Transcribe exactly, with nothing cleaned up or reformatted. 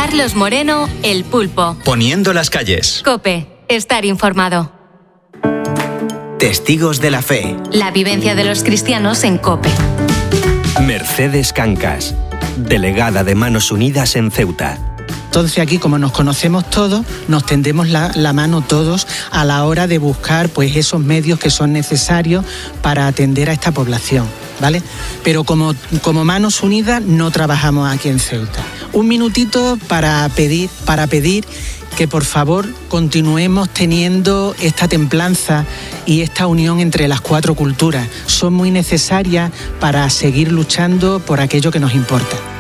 Carlos Moreno, El Pulpo. Poniendo las calles. COPE. Estar informado. Testigos de la fe. La vivencia de los cristianos en COPE. Mercedes Cancas, delegada de Manos Unidas en Ceuta. Entonces aquí, como nos conocemos todos, nos tendemos la, la mano todos a la hora de buscar pues esos medios que son necesarios para atender a esta población, ¿vale? Pero como, como Manos Unidas no trabajamos aquí en Ceuta. Un minutito para pedir, para pedir que por favor continuemos teniendo esta templanza y esta unión entre las cuatro culturas. Son muy necesarias para seguir luchando por aquello que nos importa.